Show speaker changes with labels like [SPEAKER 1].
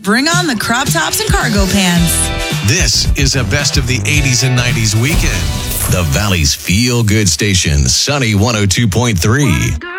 [SPEAKER 1] bring on the crop tops and cargo pants.
[SPEAKER 2] This is a best of the 80s and 90s weekend. The Valley's feel-good station, Sunny 102.3.